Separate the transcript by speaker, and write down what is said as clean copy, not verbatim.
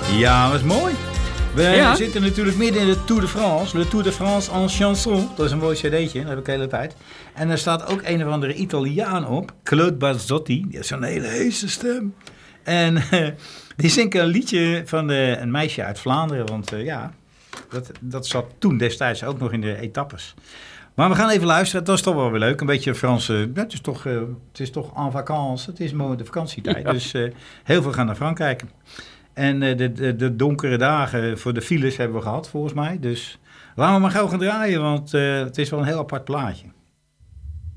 Speaker 1: Ja, dat is mooi. We
Speaker 2: Ja.
Speaker 1: zitten natuurlijk midden in de Tour de France. Le Tour de France en chanson. Dat is een mooi cd'tje, dat heb ik de hele tijd. En er staat ook een of andere Italiaan op. Claude Bazzotti. Die heeft zo'n hele heese stem. En die zingt een liedje van een meisje uit Vlaanderen. Want dat zat toen destijds ook nog in de etappes. Maar we gaan even luisteren. Dat is toch wel weer leuk. Een beetje Franse. Het is toch en vacances. Het is mooi de vakantietijd. Dus heel veel gaan naar Frankrijk. En de donkere dagen voor de files hebben we gehad, volgens mij. Dus laten we maar gauw gaan draaien, want het is wel een heel apart plaatje.